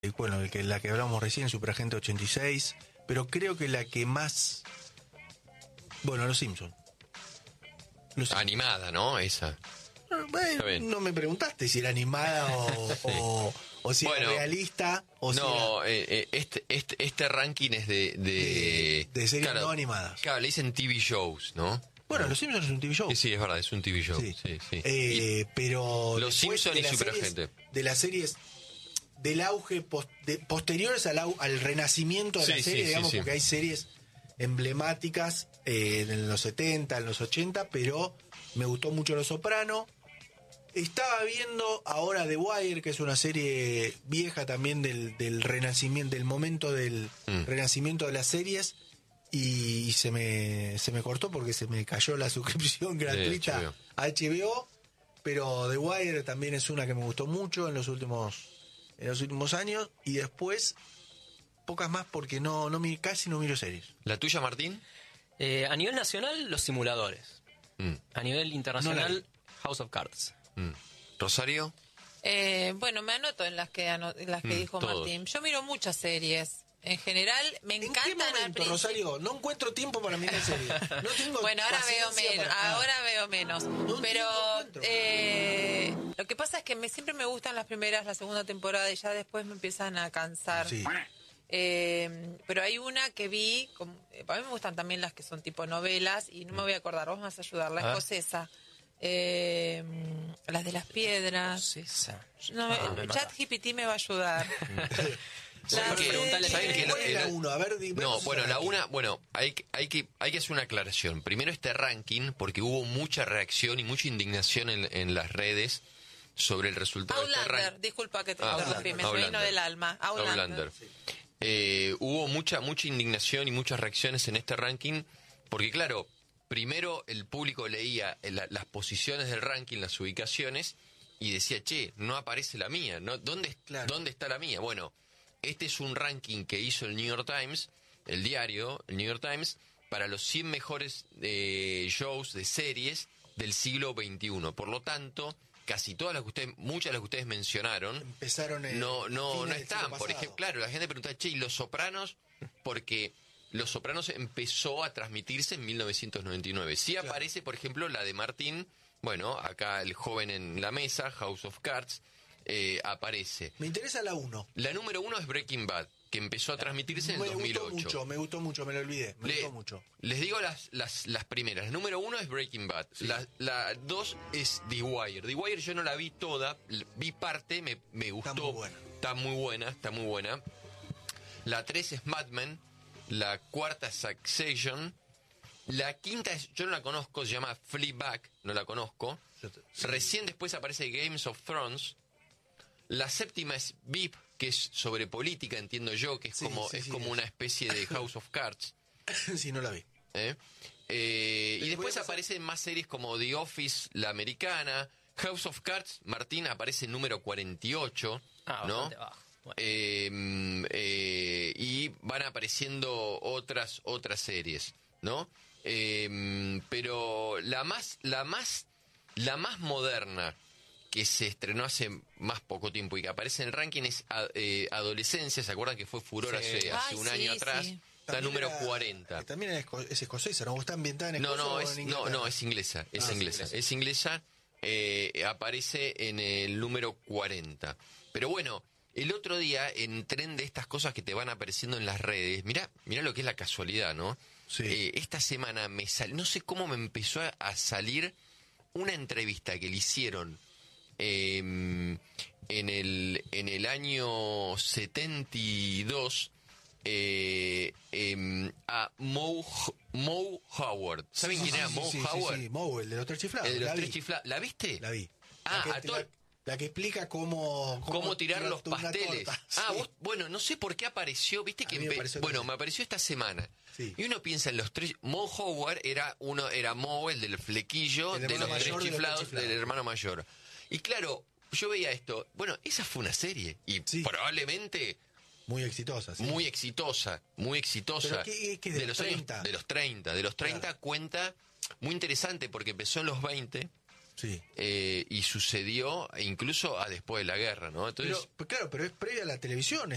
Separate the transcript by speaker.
Speaker 1: bueno, la que hablamos recién, Superagente 86, pero creo que la que más... Bueno, Los Simpsons.
Speaker 2: Animada, ¿no? Esa.
Speaker 1: Bueno, no me preguntaste si era animada o si era realista o
Speaker 2: no,
Speaker 1: si era...
Speaker 2: este ranking es de
Speaker 1: series no animadas.
Speaker 2: Claro, le dicen TV shows, ¿no?
Speaker 1: Bueno, Los Simpsons es un TV show.
Speaker 2: Sí, es verdad, es un TV show. Sí.
Speaker 1: Pero
Speaker 2: Los Simpsons y Superagente.
Speaker 1: De las series del auge posteriores al renacimiento de la serie, digamos, porque hay series emblemáticas en los 70, en los 80, pero me gustó mucho Los Soprano. Estaba viendo ahora The Wire, que es una serie vieja también del renacimiento, del momento del renacimiento de las series, y se me cortó porque se me cayó la suscripción gratuita a HBO, pero The Wire también es una que me gustó mucho en los últimos años, y después pocas más porque casi no miro series.
Speaker 2: ¿La tuya, Martín?
Speaker 3: A nivel nacional, Los Simuladores. A nivel internacional, House of Cards.
Speaker 2: ¿Rosario?
Speaker 4: Bueno, me anoto en las que dijo
Speaker 2: todos.
Speaker 4: Martín. Yo miro muchas series. En general, me encantan.
Speaker 1: ¿En qué momento, Rosario? No encuentro tiempo para mirar series. No tengo
Speaker 4: bueno, ahora veo menos. Pero lo que pasa es que siempre me gustan las primeras, la segunda temporada, y ya después me empiezan a cansar.
Speaker 1: Sí.
Speaker 4: Pero hay una que vi, a mí me gustan también las que son tipo novelas, y no me voy a acordar, vos me vas a ayudar, la escocesa. Las de las piedras. ChatGPT me va a ayudar.
Speaker 2: Hay que hacer una aclaración. Primero, este ranking, porque hubo mucha reacción y mucha indignación en las redes sobre el resultado de este ranking.
Speaker 4: Disculpa que te interrumpí, me vino del alma. Outlander.
Speaker 2: Hubo mucha indignación y muchas reacciones en este ranking, porque claro, primero el público leía las posiciones del ranking, las ubicaciones, y decía, no aparece la mía, ¿no? ¿Dónde está la mía? Bueno, este es un ranking que hizo el New York Times, el diario, el New York Times, para los 100 mejores shows de series del siglo XXI. Por lo tanto, casi muchas de las que ustedes mencionaron,
Speaker 1: empezaron
Speaker 2: no están. Por ejemplo, claro, la gente pregunta, ¿y Los Sopranos? Porque Los Sopranos empezó a transmitirse en 1999. Sí aparece, por ejemplo, la de Martín, bueno, acá el joven en la mesa, House of Cards, aparece.
Speaker 1: Me interesa la 1.
Speaker 2: La número 1 es Breaking Bad, que empezó a transmitirse en el 2008.
Speaker 1: Me gustó mucho, me lo olvidé. Me gustó mucho.
Speaker 2: Les digo las primeras. La númera 1 es Breaking Bad. Sí. La 2 es The Wire. The Wire yo no la vi toda, vi parte, me gustó. Está muy buena. La 3 es Mad Men. La 4 es Succession. La 5 yo no la conozco, se llama Fleabag, no la conozco. Recién después aparece Games of Thrones. La 7 es VIP, que es sobre política, entiendo yo, que es como una especie de House of Cards.
Speaker 1: Sí, no la vi.
Speaker 2: Y después aparecen más series como The Office, la americana. House of Cards, Martín, aparece en número 48, ¿no? Bueno. Y van apareciendo otras series, ¿no? Pero la más moderna, que se estrenó hace más poco tiempo y que aparece en el ranking, es Adolescencia. ¿Se acuerdan que fue furor hace un año atrás?
Speaker 1: Sí.
Speaker 2: Está número 40.
Speaker 1: También es escocesa, ¿no? ¿Está ambientada en Escocia
Speaker 2: No, es inglesa. Es inglesa. Aparece en el número 40. Pero bueno, el otro día, en tren de estas cosas que te van apareciendo en las redes, mirá lo que es la casualidad, ¿no?
Speaker 1: Sí.
Speaker 2: Esta semana no sé cómo me empezó a salir una entrevista que le hicieron en el año 72 a Moe Howard. ¿Saben quién era Moe Howard?
Speaker 1: Sí, Moe, el de los tres chiflados.
Speaker 2: El de los tres chiflados. ¿La viste?
Speaker 1: La vi.
Speaker 2: La
Speaker 1: que explica cómo
Speaker 2: tirar los pasteles. Bueno, no sé por qué apareció, viste que me apareció esta semana. Sí. Y uno piensa en los tres. Moe Howard era Moe, el del flequillo, de los tres chiflados, del hermano mayor. Y claro, yo veía esto. Bueno, esa fue una serie. Y probablemente
Speaker 1: muy exitosa, sí.
Speaker 2: Muy exitosa.
Speaker 1: ¿Pero qué de los 30?
Speaker 2: De los 30 cuenta, muy interesante, porque empezó en los 20.
Speaker 1: Sí.
Speaker 2: Y sucedió incluso después de la guerra, ¿no? Entonces,
Speaker 1: pero es previa a la televisión.